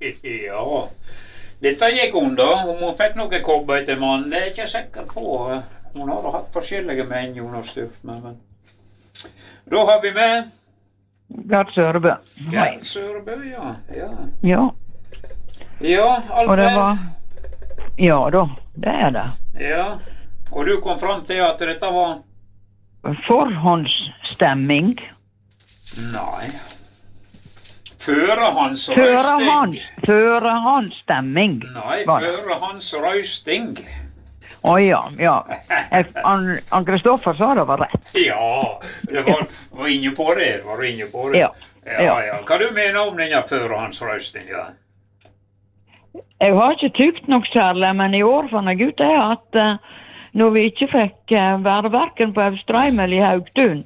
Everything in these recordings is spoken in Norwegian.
Ja, dette gikk hun da. Om hun fikk noe kobber til mannen, det er jeg ikke sikker på. Hun har hatt forskjellige meninger, hun har styrt med, men... Da har vi med... Gerd Sørebø. Gerd Sørebø, ja. Ja, Ja, ja alt og det vel. var... Ja da, det er det. Ja, og du kom fram til at dette var... Forhåndsstemming. Nei. Førehåndsrøysting. Førehåndsstemming. Nei, var det. førehåndsrøysting. Ja. Han Kristoffer sa det var rett. Ja, det var inne på det. Var du inne på det? Ja. Ja. Hva du mener om denne førehåndsrøystinga? Jeg har ikke tykt nok særlig, men i år fant jeg ut det at når vi ikke fikk være hverken på Austrheim eller i Haugtun,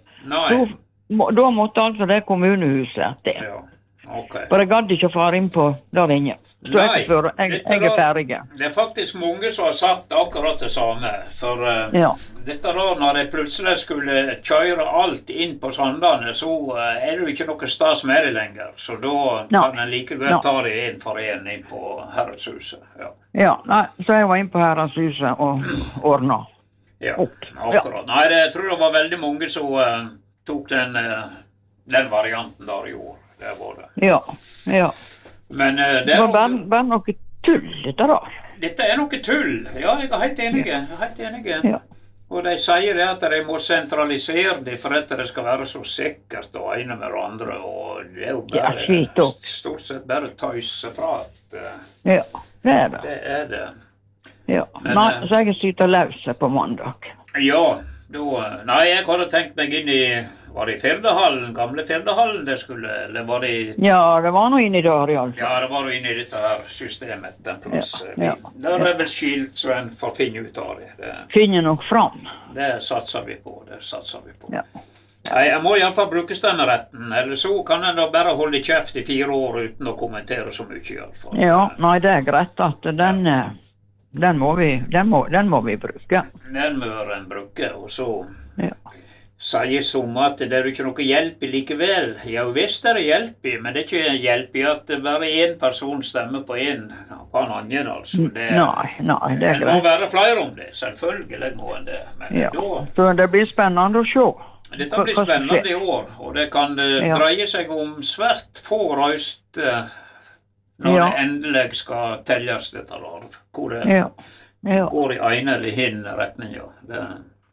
da måtte altså det kommunehuset til. Ja, ok. For jeg gadd ikke å fare inn på der inne. Så jeg er ferdig. Det er faktisk mange som har sagt akkurat det samme. For dette da, når de plutselig skulle kjøre alt inn på Sandane, så er det jo ikke noe stas med det lenger. Så da kan en like godt ta det en for en inn på Herredshuset. Så jeg var inn på Herredshuset og ordnet opp. Akkurat. Nei, jeg tror det var veldig mange som tok den varianten der i år. Det var det. Ja. Men det var bare noe tull, dette da. Dette er noe tull. Ja, jeg er helt enig. Ja. Og de sier det at de må sentralisere det for at det skal være så sikkert og ene med andre. Og det er jo bare, stort sett bare tøyseprat. Ja, det er det. Det er det. Ja, men, så jeg sitter løs på mandag. Ja, nei, jeg hadde tenkt meg inn i... Var det i Firdahallen, gamle Firdahallen det skulle, eller var det i... Ja, det var noe inni der i alle fall. Ja, det var noe inni dette her systemet, den plass. Der er vel skilt, så en får finne ut av det. Finne nok fram. Det satser vi på, Ja. Nei, jeg må i alle fall bruke stemmeretten, eller så kan en da bare holde kjeft i 4 år uten å kommentere så mye i alle fall. Ja, nei, det er greit at den må vi bruke. Den må en bruke, og så... sier som at det er ikke noe hjelp i likevel. Ja, visst er det hjelp i, men det er ikke hjelp i at bare en person stemmer på en annen, altså. Nei, det er greit. Det må være flere om det, selvfølgelig må en det. Men så det blir spennende å se. Dette blir spennende i år, og det kan dreie seg om svært få røyst når det endelig skal telles dette der. Hvor det går i ene eller hin retningen,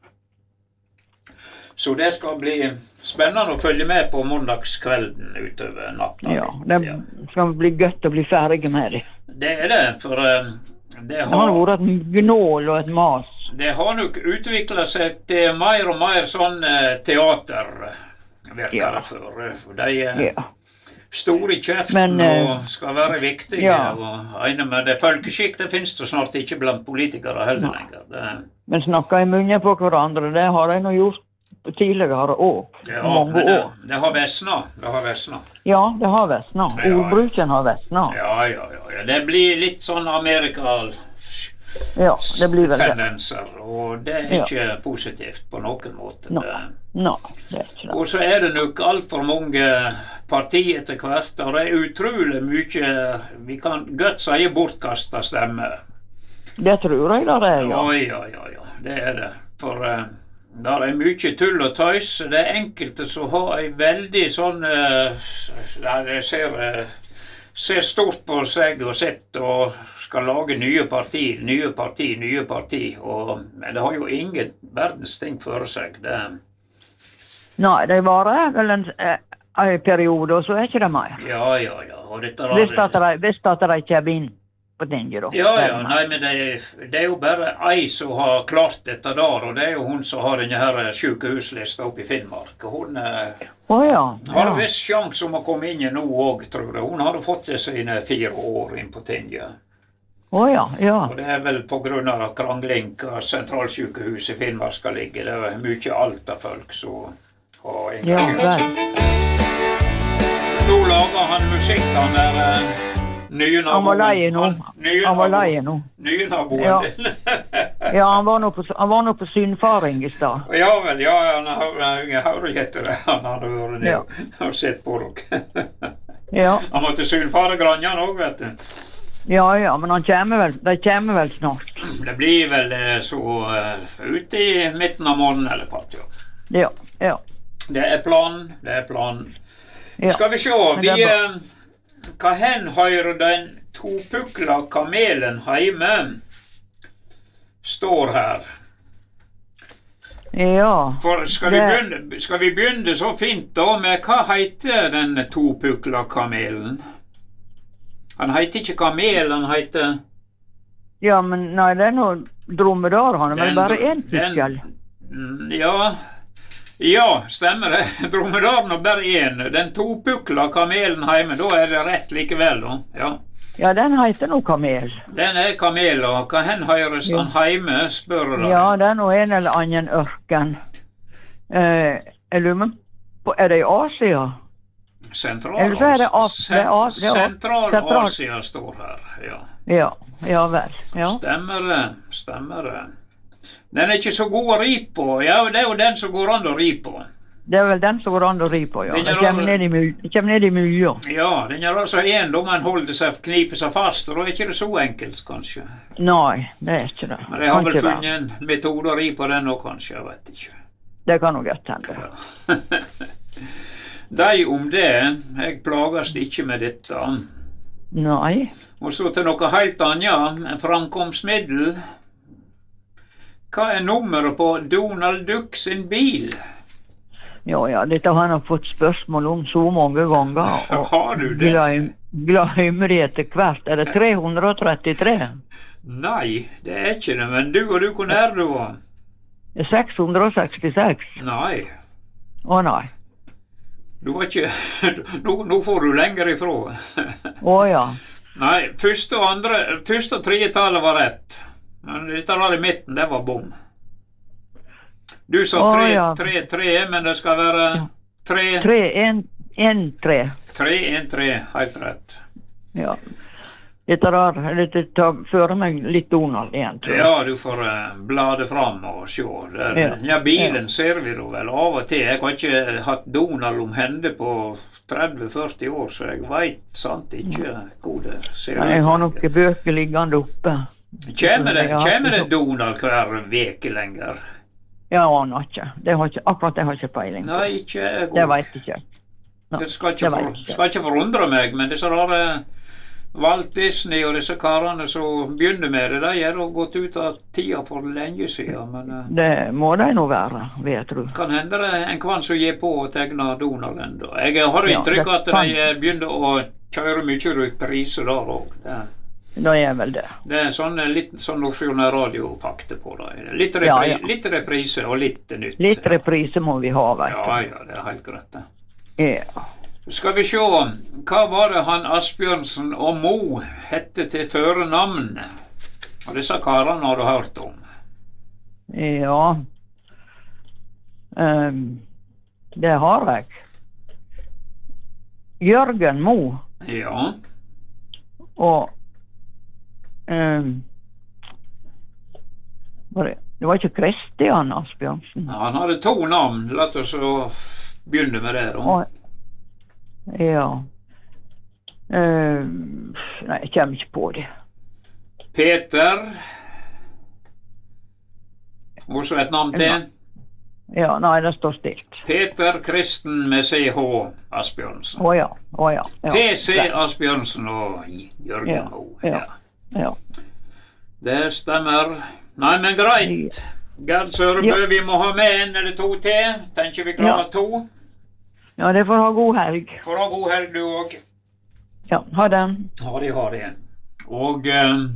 Så det skal bli spennende å følge med på mandagskvelden utover natta. Ja, det skal bli godt å bli ferdig med det. Det er det, for det har vært et gnål og et mas. Det har nok utviklet seg til mer og mer sånn teater, virker det for. De store i kjeften og skal være viktige. Og ene med det folkeskikk, det finnes det snart ikke blant politikere heller lenger. Men snakker i munnen på hverandre, det har de nå gjort tidligere år. Mange år. Det har vesna. Ja, det har vesna. Ordbruken har vesna. Ja. Det blir litt sånn Amerika det blir vel tendenser, og det er ikke positivt på noen måte. Nei, det er ikke det. Og så er det nok alt for mange partier etter hvert, og det er utrolig mye, vi kan godt si bortkastet stemme. Det tror jeg det er, ja. Det er det. For der er mye tull og tøys. Det er enkelte som har en veldig sånn der jeg ser stort på seg og sett og skal lage nye parti, men det har jo ingen verdens ting for seg. Nei, det varer vel en periode, og så er ikke det mer. Ja. Og dette hvis at de kommer inn på tinget da. Ja, nei, men det er jo bare ei som har klart dette der, og det er jo hun som har denne her sykehuslista oppe i Finnmark. Hun har viss sjans om å komme inn nå også, tror jeg. Hun hadde fått sine 4 år inn på tinget. Og det er vel på grunn av krangling av sentralsykehuset i Finnmark skal ligge. Det er mye alt av folk som har engasjert. Nå lager han musikk, han der nye naboen. Han var leie nå. Nye naboen din. Ja, han var nå på synfaring i stad. Ja vel, han har hørt etter det. Han hadde vært ned og sett på dere. Ja. Han måtte sulfare granjan også, vet du. Ja, men de kommer vel snart. Det blir vel så ut i midten av måneden eller på, ja. Ja. Det er planen. Ja. Skal vi se, hva hen hører den topukla kamelen hjemme står her. Ja. For skal vi begynne så fint da med hva heter den topukla kamelen? Han heter ikke kamel, han heter... Ja, men nei, det er noe dromedar, han er vel bare en pukkel. Ja, stemmer det. Dromedaren er bare en. Den topukla kamelen hjemme, da er det rett likevel, da. Ja. Ja, den heter noe kamel. Den er kamel, og hva hen høres den hjemme, spør du? Ja, det er noe en eller annen ørken. Jeg lurer på, er det i Asia? Sentral-Asia står her, ja. Ja vel, ja. Stemmer det. Den er ikke så god å ri på. Ja, det er jo den som går an å ri på. Det er vel den som går an å ri på, ja. Den kommer ned i mye. Ja, den gjør altså en da man kniper seg fast, og da er ikke det så enkelt, kanskje. Nei, det er ikke det. Men jeg har vel funnet en metode å ri på den nå, kanskje, jeg vet ikke. Det kan nok godt hende. Ja. De om det, jeg plages ikke med dette. Nei. Og så til noe helt annet, en framkomstmiddel. Hva er nummeret på Donald Duck sin bil? Ja, dette har jeg fått spørsmål om så mange ganger. Har du det? Glemmer det etter hvert. Er det 333? Nei, det er ikke det, men du, hvor nær du var? 666. Nei. Å nei. Du var ikke... Nå får du lenger ifra. Ja. Nei, første og tredje tallet var rett. Men dette var i midten, det var bom. Du sa 3-3, men det skal være 3-1-3. 3-1-3, helt rett. Ja. Dette fører meg litt Donald igjen, tror jeg. Ja, du får blade fram og se. Ja, bilen ser vi da vel av og til. Jeg har ikke hatt Donald om hende på 30-40 år, så jeg vet sant ikke hvor det ser ut. Jeg har noen bøker liggende oppe. Kommer det Donald hver veke lenger? Ja, aner ikke. Akkurat det har ikke peiling på. Nei, ikke jeg. Det vet ikke. Det skal ikke forundre meg, men disse rare Walt Disney og disse karene som begynner med det, de har gått ut av tida for lenge siden. Men, det må de nå være, vet du. Kan hende det en kvann som gir på å tegne Donald enda. Jeg har inntrykk at de begynner å kjøre mye reprise der også. Det er vel det. Det er litt sånn Nordsjøen radiofakte på det. Litt reprise og litt nytt. Litt reprise må vi ha, vet du. Ja, det er helt greit det. Ja. Skal vi se, hva var det han Asbjørnsen og Mo hette til førenavn? Og disse karene har du hørt om? Ja, det har jeg. Jørgen Mo. Ja. Og det var ikke Kristian Asbjørnsen. Ja, han hadde 2 navn. La oss begynne med det da. Ja. Nei, jeg kommer ikke på det. Peter. Og så et navn til. Ja, nei, det står stilt. Peter Kristen med CH Asbjørnsen. Åja. PC Asbjørnsen og Jørgen Mo. Ja. Det stemmer. Nei, men greit. Gerd Sørebø, vi må ha med 1 eller 2 til. Tenker vi klarer 2. Ja, det får ha god helg. Får ha god helg du også. Ja, ha det. Ha det. Og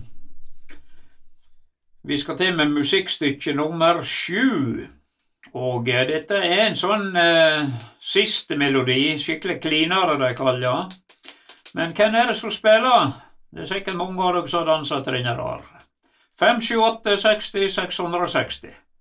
vi skal til med musikkstykke nummer 7. Og dette er en sånn siste melodi, skikkelig klinere de kaller. Men hvem er det som spiller? Det er sikkert mange av dere som har danset til denne rar. 5, 7, 8, 60, 660.